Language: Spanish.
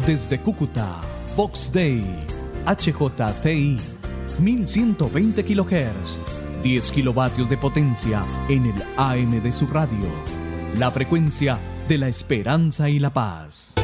Desde Cúcuta, Vox Day, HJTI, 1120 kHz, 10 kilovatios de potencia en el AM de su radio. La frecuencia de la esperanza y la paz.